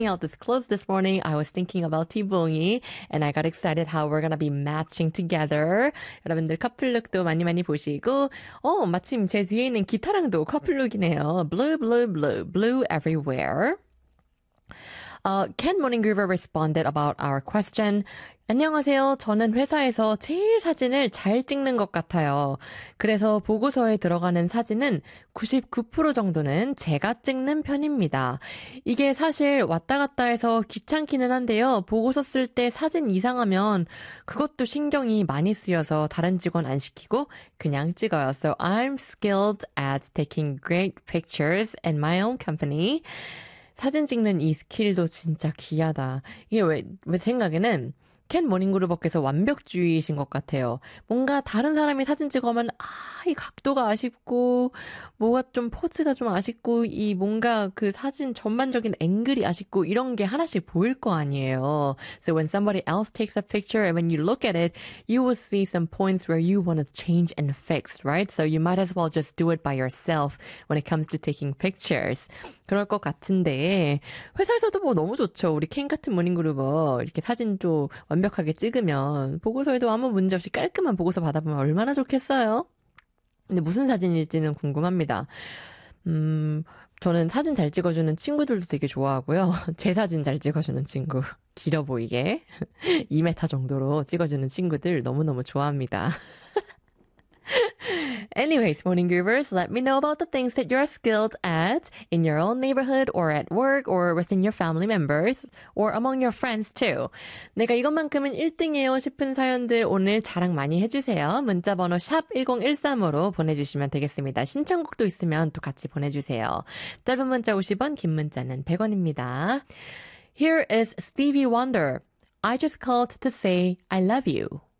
out this clothes this morning, I was thinking about 티봉이 and I got excited how we're gonna be matching together. 여러분들 커플룩도 많이 많이 보시고 마침 제 뒤에 있는 기타랑도 커플룩이네요. Blue, blue, blue, blue everywhere. Ken Morninggroover responded about our question. 안녕하세요. 저는 회사에서 제일 사진을 잘 찍는 것 같아요. 그래서 보고서에 들어가는 사진은 99% 정도는 제가 찍는 편입니다. 이게 사실 왔다 갔다 해서 귀찮기는 한데요. 보고서 쓸 때 사진 이상하면 그것도 신경이 많이 쓰여서 다른 직원 안 시키고 그냥 찍어요. So I'm skilled at taking great pictures in my own company. 사진 찍는 이 스킬도 진짜 귀하다. 이게 왜 생각에는 켄 모닝그루버께서 완벽주의이신 것 같아요. 뭔가 다른 사람이 사진 찍으면 이 각도가 아쉽고 뭐가 좀 포즈가 좀 아쉽고 이 뭔가 그 사진 전반적인 앵글이 아쉽고 이런 게 하나씩 보일 거 아니에요. So when somebody else takes a picture and when you look at it, you will see some points where you want to change and fix, right? So you might as well just do it by yourself when it comes to taking pictures. 그럴 것 같은데 회사에서도 뭐 너무 좋죠. 우리 켄 같은 모닝그루버 이렇게 사진도 완벽하게 찍으면 보고서에도 아무 문제 없이 깔끔한 보고서 받아보면 얼마나 좋겠어요. 근데 무슨 사진일지는 궁금합니다. 저는 사진 잘 찍어주는 친구들도 되게 좋아하고요. 제 사진 잘 찍어주는 친구, 길어 보이게 2m 정도로 찍어주는 친구들 너무너무 좋아합니다. Anyways, morning groovers, let me know about the things that you're skilled at in your own neighborhood or at work or within your family members or among your friends too. 내가 이것만큼은 1등이에요 싶은 사연들 오늘 자랑 많이 해주세요. 문자번호 샵 1013으로 보내주시면 되겠습니다. 신청곡도 있으면 또 같이 보내주세요. 짧은 문자 50원, 긴 문자는 100원입니다. Here is Stevie Wonder. I just called to say I love you.